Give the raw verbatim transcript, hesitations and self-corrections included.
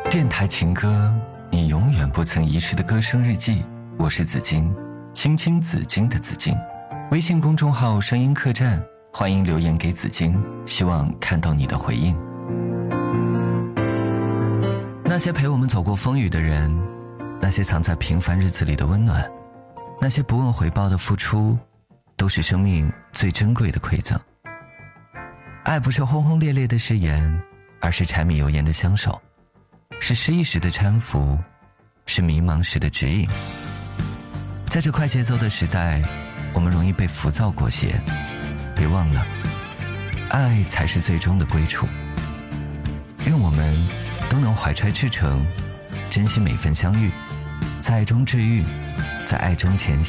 电台情歌，你永远不曾遗失的歌声日记。我是紫金，青青紫金的紫金。微信公众号声音客栈，欢迎留言给紫金，希望看到你的回应。那些陪我们走过风雨的人，那些藏在平凡日子里的温暖，那些不问回报的付出，都是生命最珍贵的馈赠。爱不是轰轰烈烈的誓言，而是柴米油盐的相守，是失意时的搀扶，是迷茫时的指引。在这快节奏的时代，我们容易被浮躁裹挟，别忘了，爱才是最终的归处。愿我们都能怀揣赤诚，珍惜每份相遇，在爱中治愈，在爱中前行。